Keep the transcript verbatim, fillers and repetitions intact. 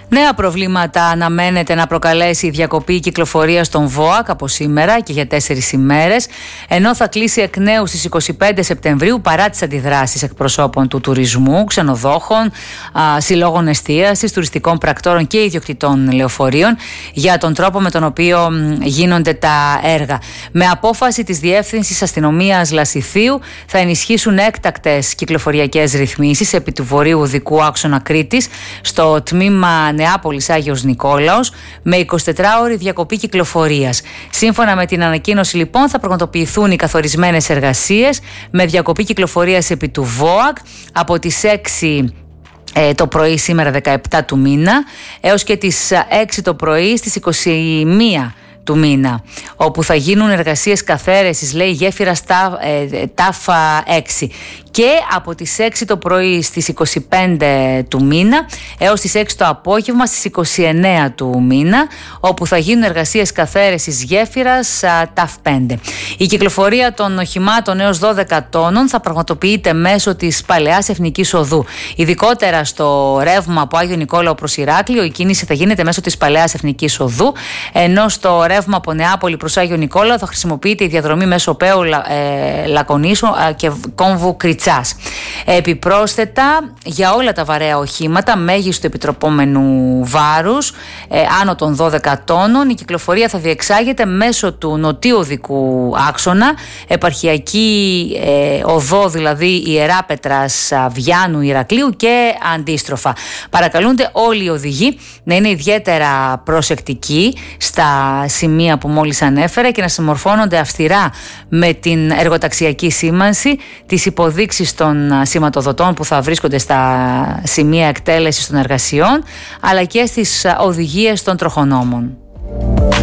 Νέα προβλήματα αναμένεται να προκαλέσει η διακοπή κυκλοφορίας των ΒΟΑΚ από σήμερα και για τέσσερις ημέρες, ενώ θα κλείσει εκ νέου στις είκοσι πέντε Σεπτεμβρίου παρά τις αντιδράσεις εκπροσώπων του τουρισμού, ξενοδόχων, α, συλλόγων εστίασης, τουριστικών πρακτόρων και ιδιοκτητών λεωφορείων για τον τρόπο με τον οποίο γίνονται τα έργα. Με απόφαση της Διεύθυνσης Αστυνομίας Λασιθίου θα ενισχύσουν έκτακτες κυκλοφοριακές ρυθμίσεις επί του βορείου οδικού άξονα Κρήτης στο τμήμα Νεάπολης Άγιος Νικόλαος με εικοσιτετράωρη διακοπή κυκλοφορίας. Σύμφωνα με την ανακοίνωση, λοιπόν, θα πραγματοποιηθούν οι καθορισμένες εργασίες με διακοπή κυκλοφορίας επί του ΒΟΑΚ από τις έξι ε, το πρωί σήμερα δεκαεπτά του μήνα έως και τις έξι το πρωί στις είκοσι μία του μήνα, όπου θα γίνουν εργασίες καθαίρεσης, λέει, γέφυρας τα, ε, ΤΑΦΑ έξι, και από τις έξι το πρωί στις είκοσι πέντε του μήνα έως τις έξι το απόγευμα στις είκοσι εννέα του μήνα, όπου θα γίνουν εργασίες καθαίρεσης γέφυρας ΤΑΦ πέντε. Η κυκλοφορία των οχημάτων έως δώδεκα τόνων θα πραγματοποιείται μέσω της Παλαιάς Εθνικής Οδού. Ειδικότερα στο ρεύμα από Άγιο Νικόλαο προς Ηράκλειο η κίνηση θα γίνεται μέσω της Παλαιάς Εθνικής Οδού, ενώ στο ρεύμα από Νεάπολη προς Άγιο Νικόλαο θα χρησιμοποιείται η διαδρομή μέσω Πέου ε, Λακωνήσου ε, και Κόμβου Κριτσάς. Επιπρόσθετα, για όλα τα βαρέα οχήματα μέγιστο επιτροπόμενου βάρους ε, άνω των δώδεκα τόνων, η κυκλοφορία θα διεξάγεται μέσω του νοτίου οδικού άξονα, επαρχιακή ε, οδό, δηλαδή Ιεράπετρας Βιάννου Ηρακλείου και αντίστροφα. Παρακαλούνται όλοι οι οδηγοί να είναι ιδιαίτερα προσεκτικοί στα σημεία που μόλις ανέφερα και να συμμορφώνονται αυστηρά με την εργοταξιακή σήμανση, τις υποδείξεις των σηματοδοτών που θα βρίσκονται στα σημεία εκτέλεσης των εργασιών, αλλά και στις οδηγίες των τροχονόμων.